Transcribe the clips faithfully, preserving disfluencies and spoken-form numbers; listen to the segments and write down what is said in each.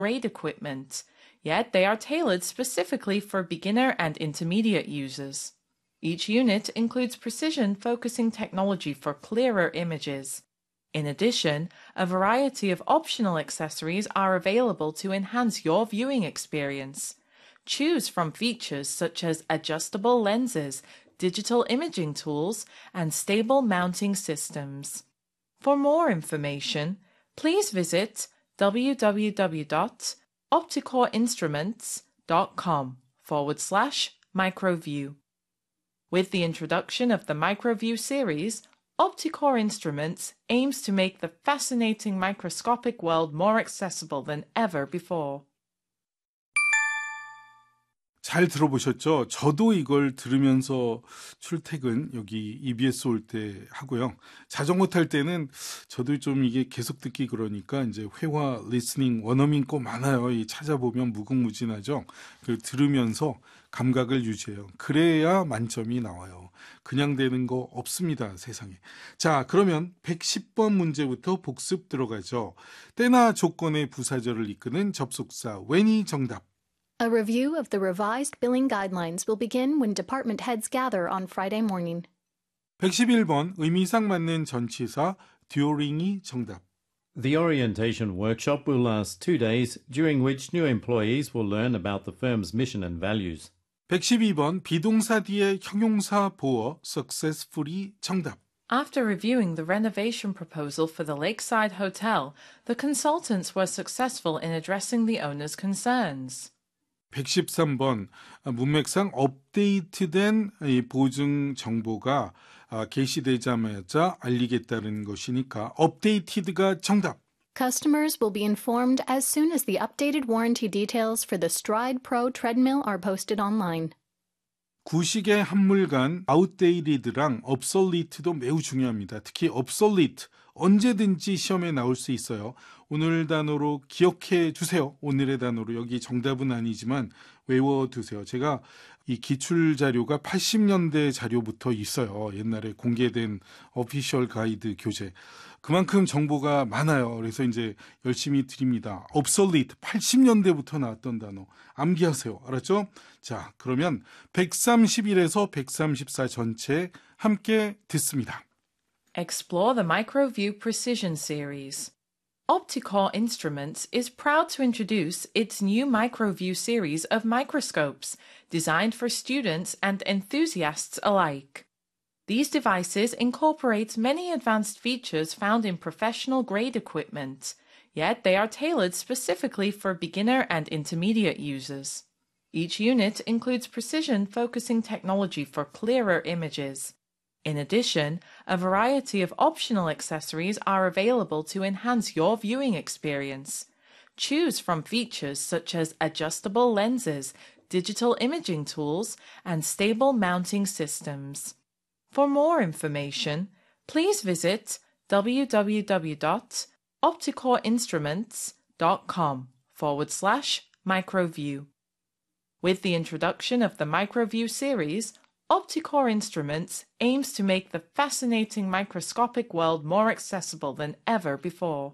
grade equipment, yet they are tailored specifically for beginner and intermediate users. Each unit includes precision focusing technology for clearer images. In addition, a variety of optional accessories are available to enhance your viewing experience. Choose from features such as adjustable lenses, digital imaging tools, and stable mounting systems. For more information, please visit www.opticoreinstruments.com forward slash microview. With the introduction of the MicroView series, Opticore Instruments aims to make the fascinating microscopic world more accessible than ever before. 잘 들어보셨죠? 저도 이걸 들으면서 출퇴근 여기 이비에스 올 때 하고요. 자전거 탈 때는 저도 좀 이게 계속 듣기 그러니까 이제 회화 리스닝 원어민 거 많아요. 이 찾아보면 무궁무진하죠. 그 들으면서 감각을 유지해요. 그래야 만점이 나와요. 그냥 되는 거 없습니다, 세상에. 자, 그러면 백십 번 문제부터 복습 들어가죠. 때나 조건의 부사절을 이끄는 접속사 when이 정답. A review of the revised billing guidelines will begin when department heads gather on Friday morning. 백십일 번 의미상 맞는 전치사 during이 정답. The orientation workshop will last two days, during which new employees will learn about the firm's mission and values. 백십이 번 비동사 뒤에 형용사 보어 successfully 정답. After reviewing the renovation proposal for the Lakeside Hotel, the consultants were successful in addressing the owner's concerns. 백십삼 번 문맥상 업데이트된 이 보증 정보가 게시되자마자 알리겠다는 것이니까 업데이티드가 정답. Customers will be informed as soon as the updated warranty details for the Stride Pro treadmill are posted online. 구식의 한물간 outdated랑 obsolete도 매우 중요합니다. 특히 obsolete, 언제든지 시험에 나올 수 있어요. 오늘 단어로 기억해 주세요. 오늘의 단어로. 여기 정답은 아니지만 외워두세요. 제가 이 기출 자료가 팔십 년대 자료부터 있어요. 옛날에 공개된 오피셜 가이드 교재. 그만큼 정보가 많아요. 그래서 이제 열심히 드립니다. obsolete, 팔십 년대부터 나왔던 단어. 암기하세요. 알았죠? 자, 그러면 백삼십일에서 백삼십사 전체 함께 듣습니다. Explore the MicroView Precision series. Opticore Instruments is proud to introduce its new MicroView series of microscopes, designed for students and enthusiasts alike. These devices incorporate many advanced features found in professional-grade equipment, yet they are tailored specifically for beginner and intermediate users. Each unit includes precision-focusing technology for clearer images. In addition, a variety of optional accessories are available to enhance your viewing experience. Choose from features such as adjustable lenses, digital imaging tools, and stable mounting systems. For more information, please visit www.opticoreinstruments.com forward slash microview. With the introduction of the MicroView series, Opticore Instruments aims to make the fascinating microscopic world more accessible than ever before.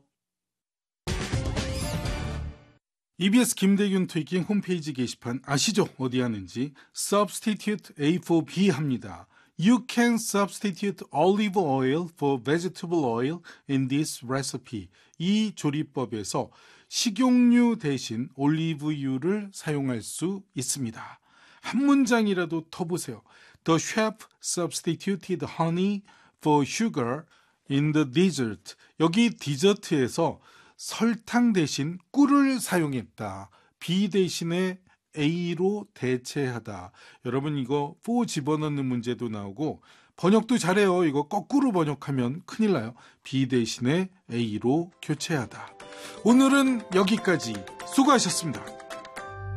이비에스 김대균 토익 홈페이지 게시판 아시죠? 어디 하는지 Substitute A for B 합니다. You can substitute olive oil for vegetable oil in this recipe. 이 조리법에서 식용유 대신 올리브유를 사용할 수 있습니다. 한 문장이라도 더 보세요. The chef substituted honey for sugar in the dessert. 여기 디저트에서 설탕 대신 꿀을 사용했다. B 대신에 A로 대체하다. 여러분 이거 for 집어넣는 문제도 나오고 번역도 잘해요. 이거 거꾸로 번역하면 큰일 나요. B 대신에 A로 교체하다. 오늘은 여기까지. 수고하셨습니다.